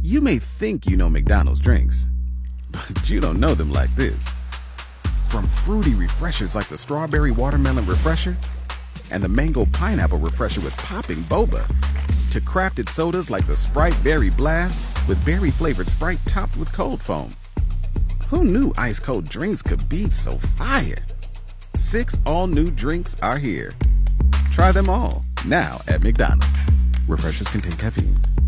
You may think you know McDonald's drinks, but you don't know them like this. From fruity refreshers like the Strawberry Watermelon Refresher and the Mango Pineapple Refresher with popping boba, to crafted sodas like the Sprite Berry Blast with berry-flavored Sprite topped with cold foam. Who knew ice-cold drinks could be so fire? 6 all-new drinks are here. Try them all, now at McDonald's. Refreshers contain caffeine.